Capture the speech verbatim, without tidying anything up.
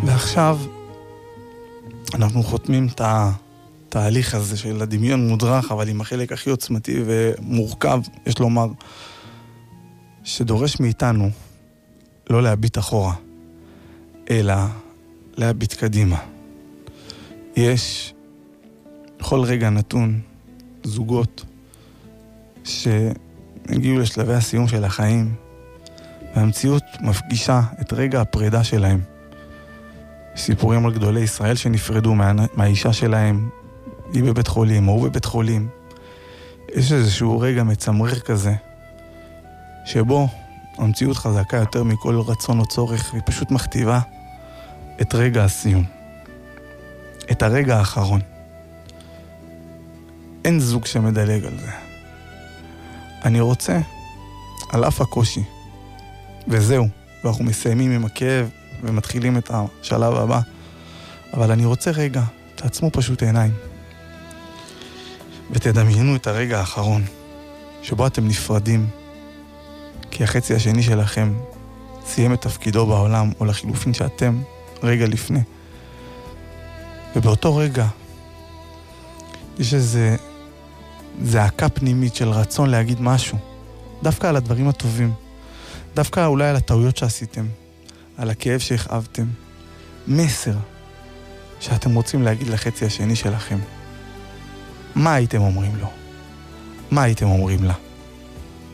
ועכשיו אנחנו חותמים את התהליך הזה של הדמיון מודרך, אבל עם החלק הכי עוצמתי ומורכב, יש לומר, שדורש מאיתנו לא להביט אחורה, אלא להביט קדימה. יש בכל רגע נתון זוגות שהגיעו לשלבי הסיום של החיים, והמציאות מפגישה את רגע הפרידה שלהם. סיפורים על גדולי ישראל שנפרדו מה, מהאישה שלהם, היא בבית חולים, או הוא בבית חולים. יש איזשהו רגע מצמרר כזה, שבו המציאות חזקה יותר מכל רצון או צורך, והיא פשוט מכתיבה את רגע הסיום. את הרגע האחרון. אין זוג שמדלג על זה. אני רוצה, על אף הקושי, וזהו, ואנחנו מסיימים עם הכאב, ומתחילים את השלב הבא, אבל אני רוצה רגע, תעצמו פשוט עיניים, ותדמיינו את הרגע האחרון, שבו אתם נפרדים, כי החצי השני שלכם סיים את תפקידו בעולם, או לחילופין שאתם רגע לפני. ובאותו רגע, יש איזה זעקה פנימית של רצון להגיד משהו, דווקא על הדברים הטובים, דווקא אולי על הטעויות שעשיתם, על הכאב שהכאבתם, מסר שאתם רוצים להגיד לחצי השני שלכם. מה הייתם אומרים לו? מה הייתם אומרים לה?